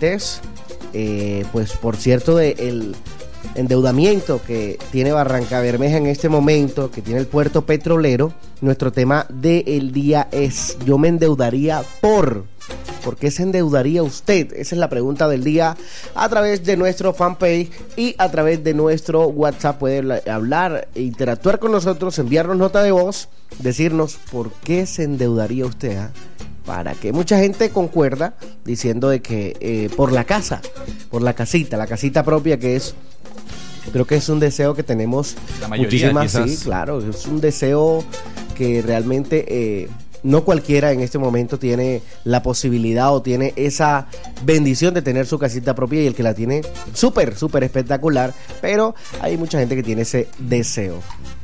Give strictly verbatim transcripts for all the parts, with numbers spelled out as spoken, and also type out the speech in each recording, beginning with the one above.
oyentes, eh, pues por cierto de el endeudamiento que tiene Barrancabermeja en este momento, que tiene el puerto petrolero, nuestro tema del día es: yo me endeudaría por... ¿Por qué se endeudaría usted? Esa es la pregunta del día a través de nuestro fanpage y a través de nuestro WhatsApp. Puede hablar e interactuar con nosotros, enviarnos nota de voz, decirnos por qué se endeudaría usted, ¿eh? Para que mucha gente concuerda diciendo de que eh, por la casa, por la casita, la casita propia, que es, creo que es un deseo que tenemos la mayoría, muchísimas, quizás. sí, claro, es un deseo que realmente eh, no cualquiera en este momento tiene la posibilidad o tiene esa bendición de tener su casita propia, y el que la tiene súper, súper espectacular, pero hay mucha gente que tiene ese deseo.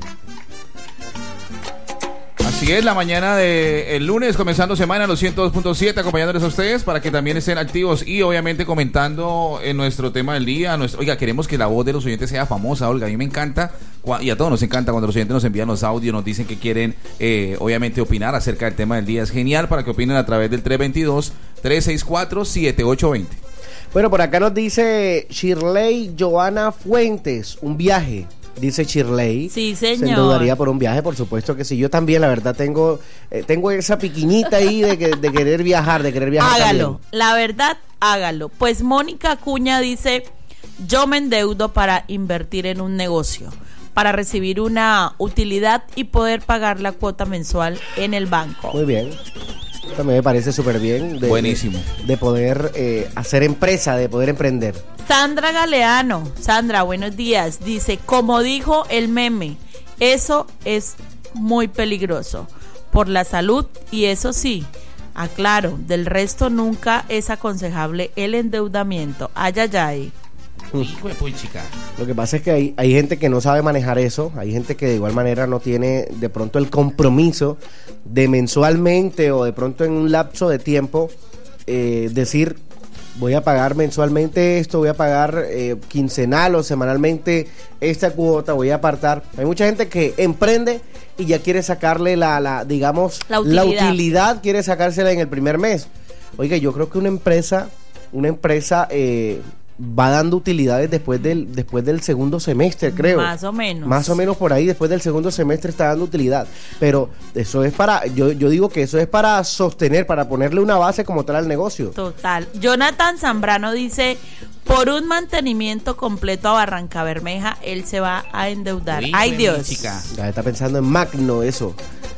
Así es, la mañana del lunes, comenzando semana, los ciento dos punto siete, acompañándoles a ustedes para que también estén activos y obviamente comentando en nuestro tema del día. Nuestro, oiga, queremos que la voz de los oyentes sea famosa, Olga. A mí me encanta, y a todos nos encanta cuando los oyentes nos envían los audios, nos dicen que quieren eh, obviamente opinar acerca del tema del día. Es genial para que opinen a través del tres dos dos, tres seis cuatro, siete ocho dos cero. Bueno, por acá nos dice Shirley Joana Fuentes, un viaje. Dice Shirley. Sí, señor. Se endeudaría por un viaje, por supuesto que sí. Yo también, la verdad, tengo eh, tengo esa piquiñita ahí de, que, de querer viajar, de querer viajar. Hágalo, también. la verdad, hágalo. Pues Mónica Acuña dice: yo me endeudo para invertir en un negocio, para recibir una utilidad y poder pagar la cuota mensual en el banco. Muy bien. También me parece súper bien. De, Buenísimo. De, de poder eh, hacer empresa, de poder emprender. Sandra Galeano, Sandra, buenos días. Dice: como dijo el meme, eso es muy peligroso por la salud, y eso sí, aclaro, del resto nunca es aconsejable el endeudamiento. Ay, ay, ay. Hijo de puchica. Lo que pasa es que hay, hay gente que no sabe manejar eso, hay gente que de igual manera no tiene de pronto el compromiso de mensualmente o de pronto en un lapso de tiempo eh, decir: voy a pagar mensualmente esto, voy a pagar eh, quincenal o semanalmente esta cuota, voy a apartar. Hay mucha gente que emprende y ya quiere sacarle la, la digamos, la utilidad. la utilidad, quiere sacársela en el primer mes. Oiga, yo creo que una empresa, una empresa eh, va dando utilidades después del después del segundo semestre, creo. Más o menos. Más o menos por ahí, después del segundo semestre está dando utilidad. Pero eso es para, yo, yo digo que eso es para sostener, para ponerle una base como tal al negocio. Total. Jonathan Zambrano dice: por un mantenimiento completo a Barrancabermeja, él se va a endeudar. Uy, Ay, Dios. chica. Ya está pensando en Magno eso.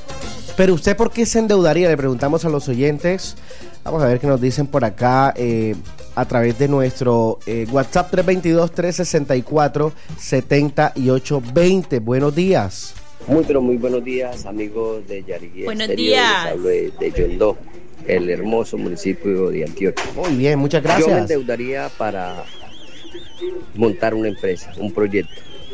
Pero usted, ¿por qué se endeudaría? Le preguntamos a los oyentes. Vamos a ver qué nos dicen por acá eh, a través de nuestro eh, WhatsApp tres dos dos, tres seis cuatro, siete ocho dos cero. Buenos días. Muy pero muy buenos días, amigos de Yariguí. Buenos Exterior. días. Les hablo de, de Yondó, el hermoso municipio de Antioquia. Muy bien, muchas Yo me gracias. endeudaría para montar una empresa, un proyecto.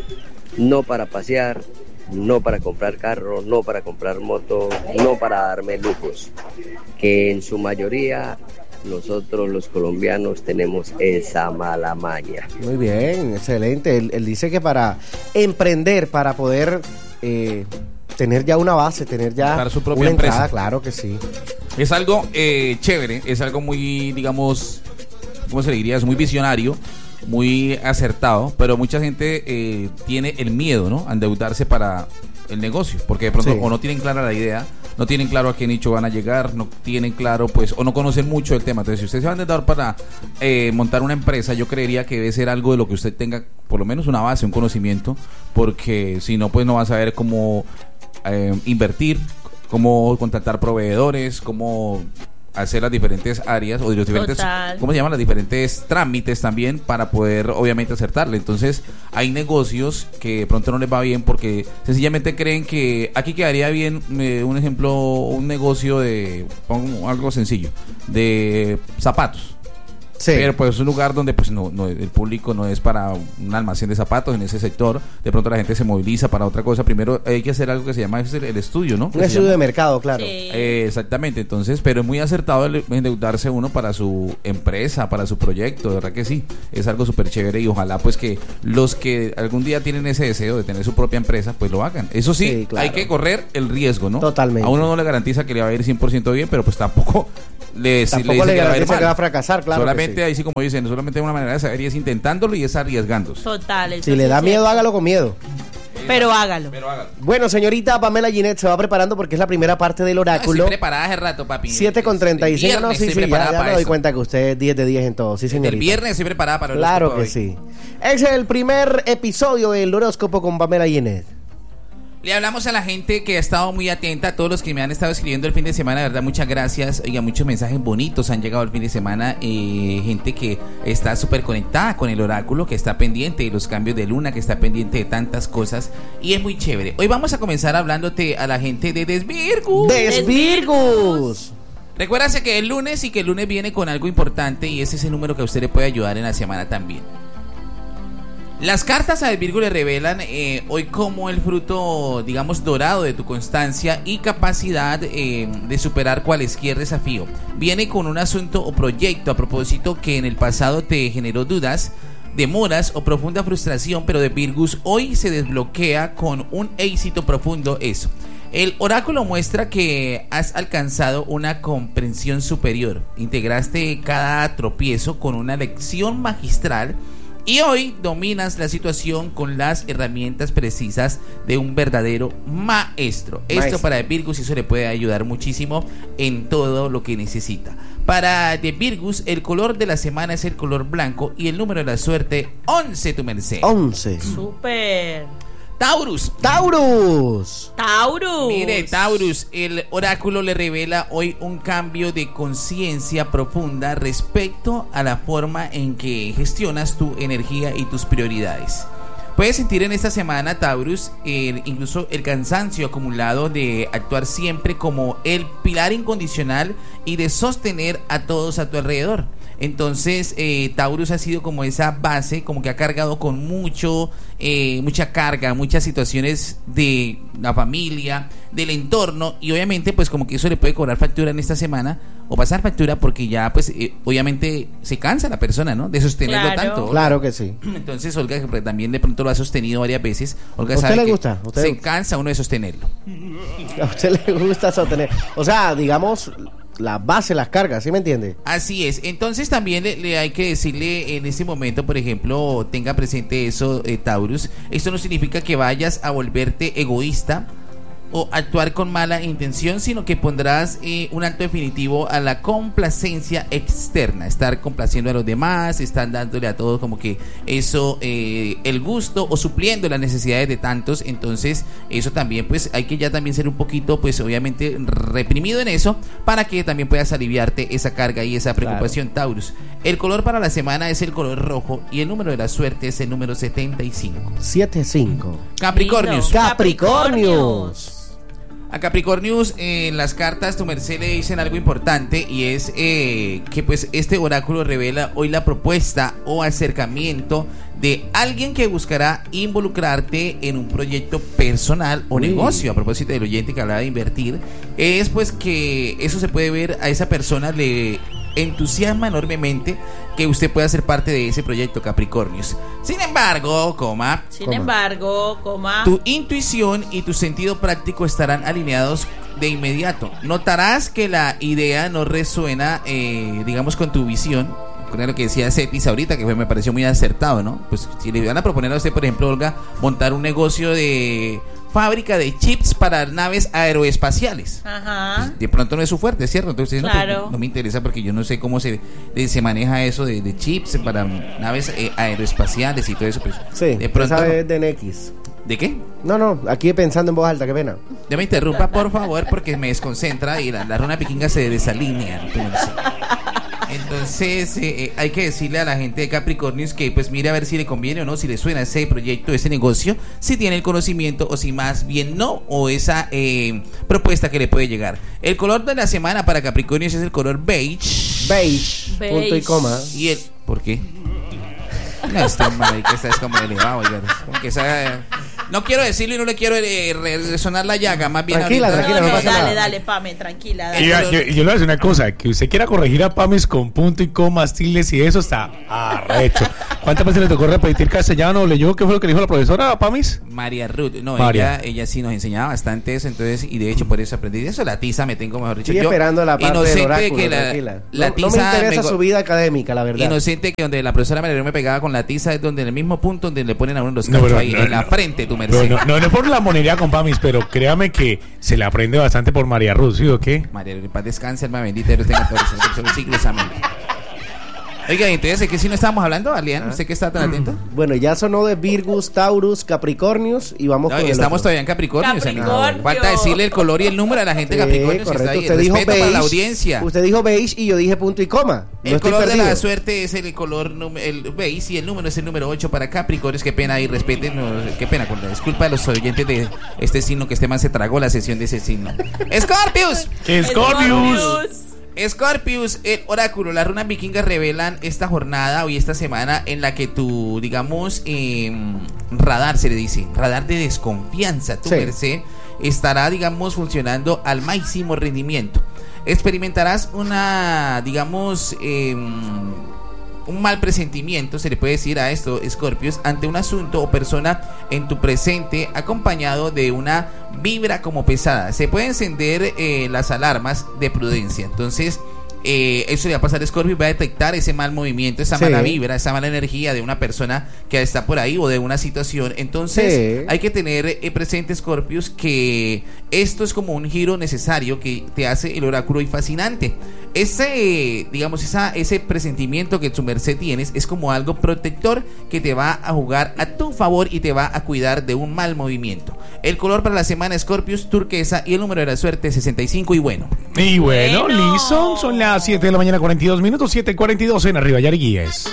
No para pasear, no para comprar carro, no para comprar moto, no para darme lujos. Que en su mayoría nosotros los colombianos tenemos esa mala maña. Muy bien, excelente. Él, él dice que para emprender, para poder eh, tener ya una base, tener ya Para su propia una empresa. entrada, claro que sí. Es algo eh, chévere, es algo muy, digamos, ¿cómo se le diría? Es muy visionario, muy acertado, pero mucha gente eh, tiene el miedo, ¿no?, a endeudarse para el negocio, porque de pronto Sí. o no tienen clara la idea, no tienen claro a qué nicho van a llegar, no tienen claro, pues, o no conocen mucho el tema. Entonces, si usted se va a endeudar para eh, montar una empresa, yo creería que debe ser algo de lo que usted tenga por lo menos una base, un conocimiento, porque si no, pues no va a saber cómo eh, invertir, cómo contratar proveedores, cómo hacer las diferentes áreas o de los diferentes, Total. ¿cómo se llaman? Las diferentes trámites también para poder obviamente acertarle. Entonces hay negocios que de pronto no les va bien porque sencillamente creen que aquí quedaría bien, eh, un ejemplo, un negocio de, pongo algo sencillo, de zapatos. Sí. Pero pues es un lugar donde pues no, no, el público no es para un almacén de zapatos en ese sector. De pronto la gente se moviliza para otra cosa. Primero hay que hacer algo que se llama el, el estudio, ¿no? Un estudio de mercado, claro. Sí. Eh, exactamente, entonces, pero es muy acertado el endeudarse uno para su empresa, para su proyecto, de verdad que sí, es algo súper chévere y ojalá pues que los que algún día tienen ese deseo de tener su propia empresa, pues lo hagan. Eso sí, Sí, claro. hay que correr el riesgo, ¿no? Totalmente. A uno no le garantiza que le va a ir cien por ciento bien, pero pues tampoco le, Tampoco le dice le que le va a ir garantiza mal. que va a fracasar, claro que Solamente solamente, ahí sí como dicen, solamente hay una manera de saber y es intentándolo y es arriesgándose. Total. eso Si sí le da es miedo, cierto. hágalo con miedo. Pero hágalo. Pero hágalo. Bueno, señorita Pamela Ginette se va preparando porque es la primera parte del Ah, oráculo. estoy preparada hace rato, papi. siete con treinta y cinco, no, Viernes sí, estoy sí, ya, preparada ya para me doy eso. cuenta que usted es diez de diez en todo, sí, señorita. El viernes estoy preparada para el Claro horóscopo que hoy. sí. Es el primer episodio del horóscopo con Pamela Ginette. Le hablamos a la gente que ha estado muy atenta, a todos los que me han estado escribiendo el fin de semana, de verdad, muchas gracias. Oiga, muchos mensajes bonitos han llegado el fin de semana, eh, gente que está súper conectada con el oráculo, que está pendiente de los cambios de luna, que está pendiente de tantas cosas, y es muy chévere. Hoy vamos a comenzar hablándote a la gente de Desvirgus. Desvirgus. Recuérdase que el lunes y que el lunes viene con algo importante y ese es el número que a usted le puede ayudar en la semana también. Las cartas a Virgo le revelan eh, hoy como el fruto, digamos, dorado de tu constancia y capacidad eh, de superar cualquier desafío. Viene con un asunto o proyecto a propósito que en el pasado te generó dudas, demoras o profunda frustración, pero de Virgus hoy se desbloquea con un éxito profundo eso. El oráculo muestra que has alcanzado una comprensión superior, integraste cada tropiezo con una lección magistral y hoy dominas la situación con las herramientas precisas de un verdadero maestro. Esto Maestro. para Virgus, eso le puede ayudar muchísimo en todo lo que necesita. Para The Virgus, el color de la semana es el color blanco y el número de la suerte, once, tu merced. once. Súper. Taurus. Taurus. Taurus. Mire, Taurus, el oráculo le revela hoy un cambio de conciencia profunda respecto a la forma en que gestionas tu energía y tus prioridades. Puedes sentir en esta semana, Taurus, el, incluso el cansancio acumulado de actuar siempre como el pilar incondicional y de sostener a todos a tu alrededor. Entonces, eh, Taurus ha sido como esa base, como que ha cargado con mucho, eh, mucha carga, muchas situaciones de la familia, del entorno, y obviamente pues como que eso le puede cobrar factura en esta semana, o pasar factura porque ya pues eh, obviamente se cansa la persona, ¿no? De sostenerlo Claro. tanto. Olga. Claro que sí. Entonces, Olga, que también de pronto lo ha sostenido varias veces. Olga ¿A usted sabe le que gusta? ¿A usted se le gusta? cansa uno de sostenerlo. A usted le gusta sostener. O sea, digamos, la base, las cargas, ¿sí me entiende? Así es. Entonces también le, le hay que decirle en este momento, por ejemplo, tenga presente eso, eh, Taurus. Esto no significa que vayas a volverte egoísta o actuar con mala intención, sino que pondrás eh, un alto definitivo a la complacencia externa, estar complaciendo a los demás, estar dándole a todos como que eso, eh, el gusto o supliendo las necesidades de tantos. Entonces eso también pues hay que ya también ser un poquito pues obviamente reprimido en eso para que también puedas aliviarte esa carga y esa preocupación. Claro. Taurus, el color para la semana es el color rojo y el número de la suerte es el número setenta y cinco. siete cinco. Capricornios. Lindo. Capricornios. A Capricornius en eh, las cartas tu merced le dicen algo importante y es eh, que pues este oráculo revela hoy la propuesta o acercamiento de alguien que buscará involucrarte en un proyecto personal o Uy. negocio. A propósito del oyente que hablaba de invertir, es pues que eso se puede ver a esa persona le entusiasma enormemente que usted pueda ser parte de ese proyecto, Capricornios. Sin embargo, coma, Sin Coma. embargo, coma. tu intuición y tu sentido práctico estarán alineados de inmediato. Notarás que la idea no resuena, eh, digamos, con tu visión. Con lo que decía Cetis ahorita, que fue, me pareció muy acertado, ¿no? Pues si le van a proponer a usted, por ejemplo, Olga, montar un negocio de fábrica de chips para naves aeroespaciales. Ajá. Pues, de pronto no es su fuerte, ¿cierto? Entonces no, Claro. pues, no me interesa porque yo no sé cómo se, de- se maneja eso de, de chips para naves eh, aeroespaciales y todo eso. Pues, Sí, de pronto. sabe no. de N X. ¿De qué? No, no, aquí pensando en voz alta, qué pena. Ya me interrumpa, por favor, porque me desconcentra y la, la runa piquinga se desalinea. Entonces, entonces eh, eh, hay que decirle a la gente de Capricornios que pues mire a ver si le conviene o no, si le suena ese proyecto, ese negocio, si tiene el conocimiento o si más bien no, o esa eh, propuesta que le puede llegar. El color de la semana para Capricornios es el color beige. Beige, Beige. punto y coma. Y el... ¿Por qué? No, este marica, esta es como elevado, oiga, como que esa- no quiero decirlo y no le quiero eh, re- resonar la llaga, más bien Tranquila, ahorita- tranquila, no, no no, pasa dale, nada. dale, Pame, tranquila. El Dale. Y yo, yo- yo le voy a decir una cosa, que usted quiera corregir a Pames con punto y comas, tildes y eso está arrecho. ¿Cuántas veces le tocó repetir castellano? ¿Leyó qué fue lo que dijo la profesora, Pamis? María Ruth, no, María. ella ella sí nos enseñaba bastante eso, entonces, y de hecho por eso aprendí eso, la tiza me tengo, mejor dicho. Estoy yo, esperando la parte inocente del oráculo, que la, tranquila. la no, tiza no me interesa me, su vida académica, la verdad. Inocente que donde la profesora María Ruth me pegaba con la tiza es donde en el mismo punto donde le ponen a uno los No, cachos pero ahí, no, en la no. frente, tu merced. No, no, no, no por la monería con Pamis, pero créame que se le aprende bastante por María Ruth, ¿sí o qué? María Ruth, paz descanse, alma bendita, Dios tenga todos los siglos, amén. Oiga, entonces, ¿de qué sí no estábamos hablando, Alian? ¿Usted qué está tan atento? Bueno, ya sonó de Virgus, Taurus, Capricornios y vamos No, con el estamos otro. todavía en Capricornio. Capricornio. Falta decirle el color y el número a la gente de Sí, Capricornio. Si está correcto. ahí. Usted dijo Respeto para la beige, audiencia. usted dijo beige y yo dije punto y coma. No El estoy color de perdido. la suerte es el color num- el beige y el número es el número ocho para Capricornios. Qué pena ahí, respeten. no, qué pena, con la disculpa de los oyentes de este signo, que este man se tragó la sesión de ese signo. ¡Scorpius! ¡Scorpius! Scorpius, el oráculo, las runas vikingas revelan esta jornada o esta semana en la que tu, digamos, eh, radar, se le dice, radar de desconfianza, tu Sí. merced, estará, digamos, funcionando al máximo rendimiento. Experimentarás una, digamos, eh, un mal presentimiento, se le puede decir a esto, Scorpius, ante un asunto o persona en tu presente, acompañado de una vibra como pesada. Se pueden encender eh, las alarmas de prudencia. Entonces, eh, eso le va a pasar a Scorpio, va a detectar ese mal movimiento, esa Sí. mala vibra, esa mala energía de una persona que está por ahí o de una situación. Entonces, Sí. hay que tener eh, presente, Scorpius, que esto es como un giro necesario que te hace el oráculo y fascinante. Ese, digamos, esa, ese presentimiento que tu merced tienes es como algo protector que te va a jugar a tu favor y te va a cuidar de un mal movimiento. El color para la semana, Scorpius, turquesa, y el número de la suerte, sesenta y cinco, y bueno. Y bueno, Bueno. listo, son las siete de la mañana, cuarenta y dos minutos, siete cuarenta y dos en Arriba Yariguíes.